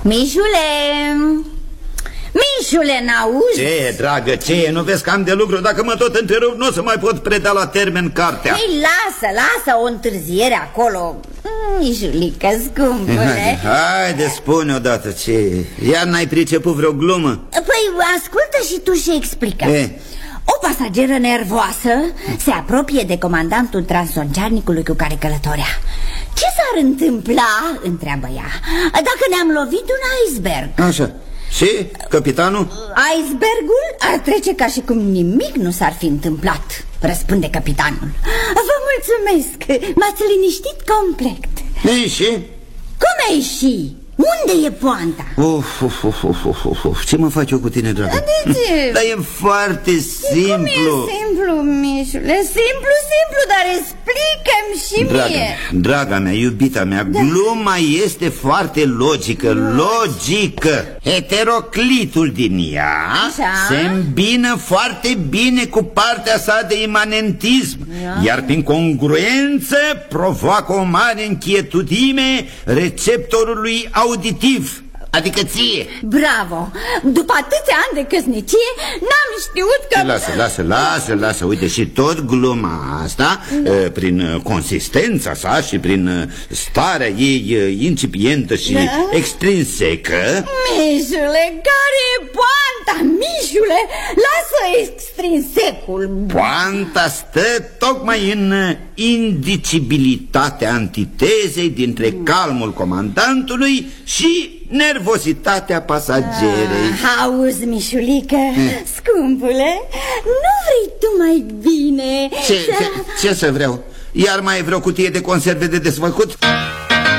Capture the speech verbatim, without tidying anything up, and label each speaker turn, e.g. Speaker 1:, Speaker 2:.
Speaker 1: Mișule! Mișule, n-auzi?
Speaker 2: Ce, dragă, ce? Nu vezi că am de lucru? Dacă mă tot întrerup, nu o să mai pot preda la termen cartea.
Speaker 1: Ei, lasă, lasă o întârziere acolo. Mișulică, scumpule.
Speaker 2: Haide, spune odată ce... Iar n-ai priceput vreo glumă?
Speaker 1: Păi, ascultă și tu și explică.
Speaker 2: E?
Speaker 1: O pasageră nervoasă se apropie de comandantul transoceanicului cu care călătorea. Ce s-ar întâmpla, întreabă ea, dacă ne-am lovit un iceberg?
Speaker 2: Așa. Și, capitanul?
Speaker 1: Icebergul ar trece ca și cum nimic nu s-ar fi întâmplat, răspunde capitanul. Vă mulțumesc, m-ați liniștit complet.
Speaker 2: Ei, și?
Speaker 1: Cum ai și? Unde e poanta?
Speaker 2: Uf, uf, uf, uf, uf, uf, uf. Ce mă faci eu cu tine, dragă?
Speaker 1: De ce?
Speaker 2: Dar e foarte simplu.
Speaker 1: Cum e simplu, Mișule? Simplu, simplu, dar explică-mi și
Speaker 2: draga
Speaker 1: mie
Speaker 2: mea, Draga mea, iubita mea, da. Gluma este foarte logică, logică. Heteroclitul din ea
Speaker 1: Așa.
Speaker 2: se îmbină foarte bine cu partea sa de imanentism, Ia. iar prin congruență provoacă o mare închietudime receptorului auditiv, adică ție.
Speaker 1: Bravo! După atâția ani de căsnicie n-am știut că...
Speaker 2: Lasă, lasă, lasă, lasă. Uite, și tot gluma asta, da. Prin consistența sa și prin starea ei incipientă și da. extrinsecă.
Speaker 1: Mișule, care e poanta, Mișule? Lasă extrinsecul.
Speaker 2: Poanta stă tocmai în indicibilitatea antitezei dintre calmul comandantului și nervozitatea pasagerei.
Speaker 1: Ah, auzi, Mișulică, eh. scumpule, nu vrei tu mai bine
Speaker 2: ce,
Speaker 1: să...
Speaker 2: ce, ce să vreau? Iar mai e vreo cutie de conserve de desfăcut?